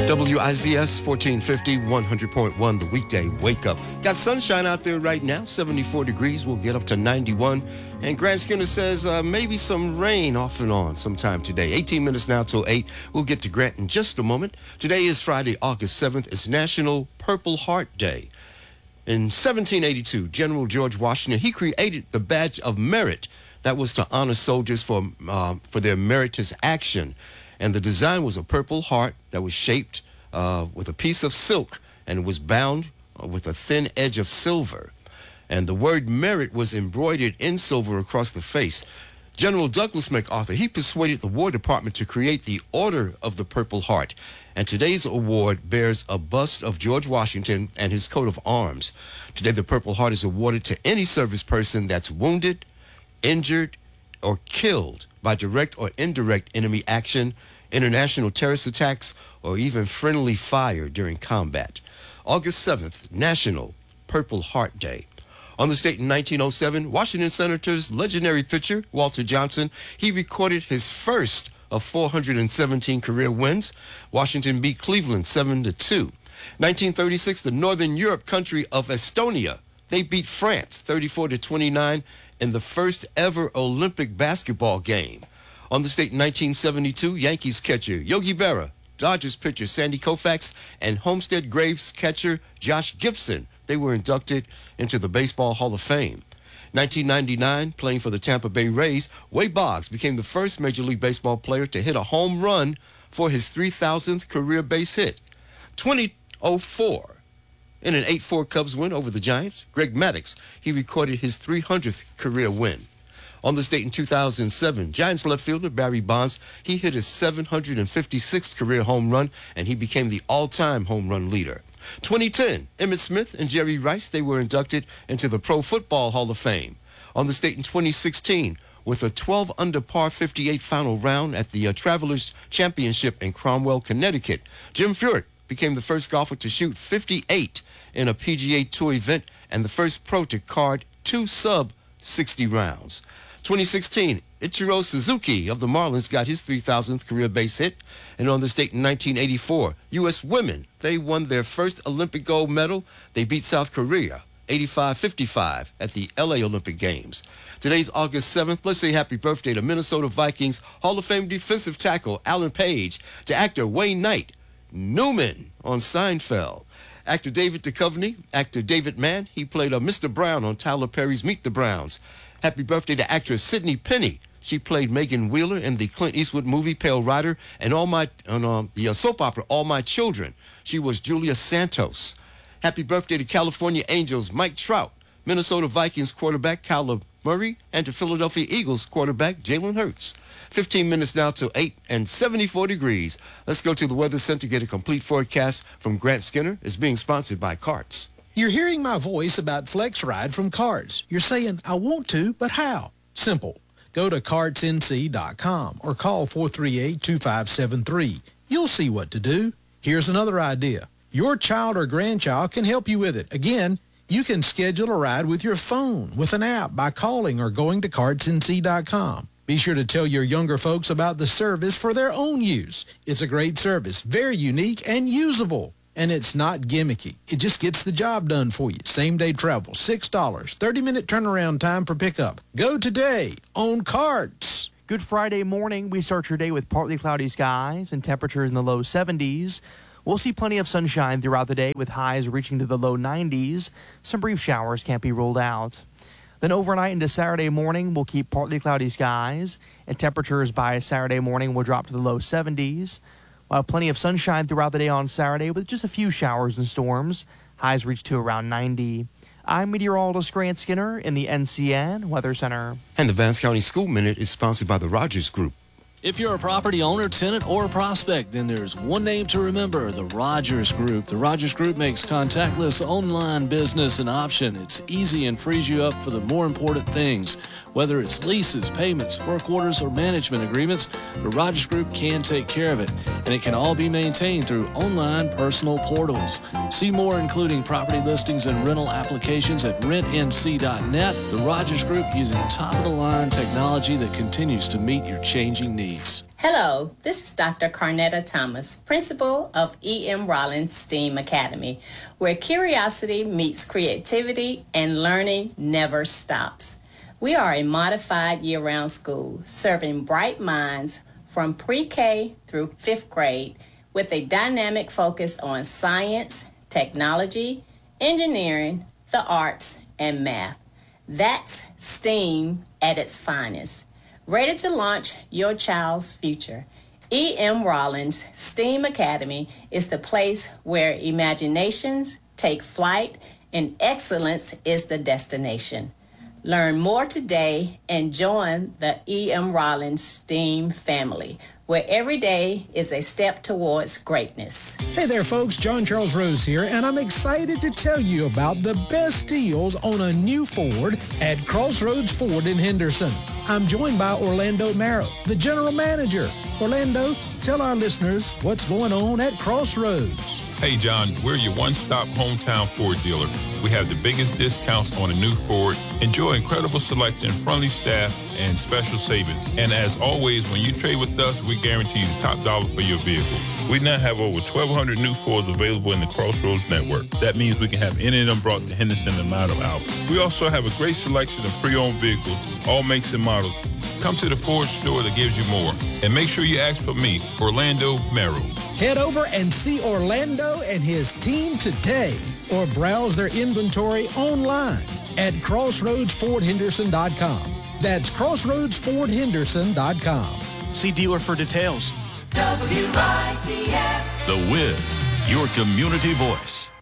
WIZS 1450, 100.1, the weekday wake up. Got sunshine out there right now, 74 degrees. We'll get up to 91. And Grant Skinner says maybe some rain off and on sometime today. 18 minutes now till 8. We'll get to Grant in just a moment. Today is Friday, August 7th. It's National Purple Heart Day. In 1782, General George Washington, he created the Badge of Merit. That was to honor soldiers for their meritorious action. And the design was a purple heart that was shaped with a piece of silk and was bound with a thin edge of silver. And the word merit was embroidered in silver across the face. General Douglas MacArthur, he persuaded the War Department to create the Order of the Purple Heart. And today's award bears a bust of George Washington and his coat of arms. Today, the Purple Heart is awarded to any service person that's wounded, injured, or killed by direct or indirect enemy action, international terrorist attacks, or even friendly fire during combat. August 7th, National Purple Heart Day. On this date in 1907, Washington Senators' legendary pitcher, Walter Johnson, he recorded his first of 417 career wins. Washington beat Cleveland 7-2. 1936, the Northern Europe country of Estonia, they beat France 34-29 in the first ever Olympic basketball game. On this date in 1972, Yankees catcher Yogi Berra, Dodgers pitcher Sandy Koufax, and Homestead Braves catcher Josh Gibson, they were inducted into the Baseball Hall of Fame. 1999, playing for the Tampa Bay Rays, Wade Boggs became the first Major League Baseball player to hit a home run for his 3,000th career base hit. 2004, in an 8-4 Cubs win over the Giants, Greg Maddux, he recorded his 300th career win. On this date in 2007, Giants left fielder Barry Bonds, he hit his 756th career home run, and he became the all-time home run leader. 2010, Emmitt Smith and Jerry Rice, they were inducted into the Pro Football Hall of Fame. On this date in 2016, with a 12-under par 58 final round at the Travelers Championship in Cromwell, Connecticut, Jim Furyk became the first golfer to shoot 58 in a PGA Tour event and the first pro to card 2 sub-60 rounds. 2016, Ichiro Suzuki of the Marlins got his 3,000th career base hit. And on this date in 1984, U.S. women, they won their first Olympic gold medal. They beat South Korea 85-55 at the L.A. Olympic Games. Today's August 7th. Let's say happy birthday to Minnesota Vikings Hall of Fame defensive tackle Alan Page, to actor Wayne Knight, Newman on Seinfeld, actor David Duchovny, actor David Mann, he played Mr. Brown on Tyler Perry's Meet the Browns. Happy birthday to actress Sidney Penny. She played Megan Wheeler in the Clint Eastwood movie Pale Rider, and the soap opera All My Children. She was Julia Santos. Happy birthday to California Angels Mike Trout, Minnesota Vikings quarterback Kyler Murray, and to Philadelphia Eagles quarterback Jalen Hurts. 15 minutes now till 8 and 74 degrees. Let's go to the Weather Center to get a complete forecast from Grant Skinner. It's being sponsored by Carts. You're hearing my voice about FlexRide from Carts. You're saying, I want to, but how? Simple. Go to cartsnc.com or call 438-2573. You'll see what to do. Here's another idea. Your child or grandchild can help you with it. Again, you can schedule a ride with your phone with an app by calling or going to cartsnc.com. Be sure to tell your younger folks about the service for their own use. It's a great service, very unique and usable. And it's not gimmicky. It just gets the job done for you. Same-day travel, $6, 30-minute turnaround time for pickup. Go today on Carts. Good Friday morning. We start your day with partly cloudy skies and temperatures in the low 70s. We'll see plenty of sunshine throughout the day with highs reaching to the low 90s. Some brief showers can't be ruled out. Then overnight into Saturday morning, we'll keep partly cloudy skies, and temperatures by Saturday morning will drop to the low 70s. We'll have plenty of sunshine throughout the day on Saturday with just a few showers and storms. Highs reach to around 90. I'm meteorologist Grant Skinner in the NCN Weather Center. And the Vance County School Minute is sponsored by the Rogers Group. If you're a property owner, tenant, or a prospect, then there's one name to remember, the Rogers Group. The Rogers Group makes contactless online business an option. It's easy and frees you up for the more important things. Whether it's leases, payments, work orders, or management agreements, the Rogers Group can take care of it. And it can all be maintained through online personal portals. See more, including property listings and rental applications, at rentnc.net. The Rogers Group, using top-of-the-line technology that continues to meet your changing needs. needs. Hello, this is Dr. Carnetta Thomas, principal of E.M. Rollins STEAM Academy, where curiosity meets creativity and learning never stops. We are a modified year-round school serving bright minds from pre-K through 5th grade with a dynamic focus on science, technology, engineering, the arts, and math. That's STEAM at its finest. Ready to launch your child's future, E.M. Rollins STEAM Academy is the place where imaginations take flight and excellence is the destination. Learn more today and join the E.M. Rollins STEAM family, where every day is a step towards greatness. Hey there, folks. John Charles Rose here, and I'm excited to tell you about the best deals on a new Ford at Crossroads Ford in Henderson. I'm joined by Orlando Marrow, the general manager. Orlando, tell our listeners what's going on at Crossroads. Hey, John, we're your one-stop hometown Ford dealer. We have the biggest discounts on a new Ford. Enjoy incredible selection, friendly staff, and special savings. And as always, when you trade with us, we guarantee the top dollar for your vehicle. We now have over 1,200 new Fords available in the Crossroads network. That means we can have any of them brought to Henderson in a matter of hours. We also have a great selection of pre-owned vehicles, all makes and models. Come to the Ford store that gives you more. And make sure you ask for me, Orlando Marrow. Head over and see Orlando and his team today or browse their inventory online at crossroadsfordhenderson.com. That's crossroadsfordhenderson.com. See dealer for details. WICS. The Wiz, your community voice.